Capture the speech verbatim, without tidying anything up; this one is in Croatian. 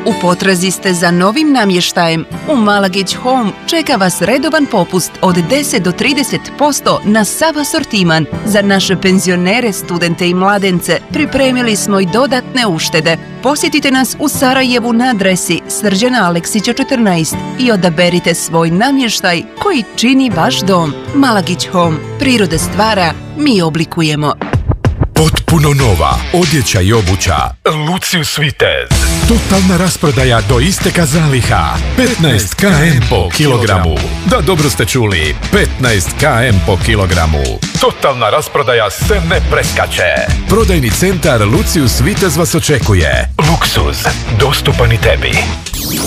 U potrazi ste za novim namještajem? U Malagić Home čeka vas redovan popust od deset do trideset posto na sav asortiman. Za naše penzionere, studente i mladence pripremili smo i dodatne uštede. Posjetite nas u Sarajevu na adresi Srđana Aleksića četrnaest i odaberite svoj namještaj koji čini vaš dom. Malagić Home. Priroda stvara, mi oblikujemo. Potpuno nova odjeća i obuća Lucius Vitez. Totalna rasprodaja do isteka zaliha. petnaest kilograma po kilogramu. Da, dobro ste čuli. petnaest kilograma po kilogramu. Totalna rasprodaja se ne preskače. Prodajni centar Lucius Vitez vas očekuje. Luksuz. Dostupan i tebi.